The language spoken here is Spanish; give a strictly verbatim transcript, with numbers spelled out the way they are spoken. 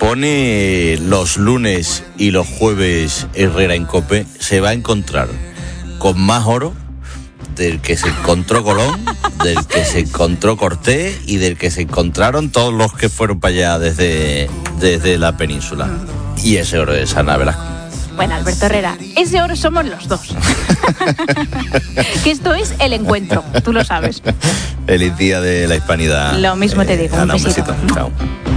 pone los lunes y los jueves Herrera en COPE, se va a encontrar con más oro del que se encontró Colón, del que se encontró Cortés y del que se encontraron todos los que fueron para allá desde, desde la península. Y ese oro de Ana Velasco. Bueno, Alberto Herrera, ese oro somos los dos. Que esto es el encuentro, tú lo sabes. Feliz día de la Hispanidad. Lo mismo te digo, eh, Ana, un besito. un besito. Chao.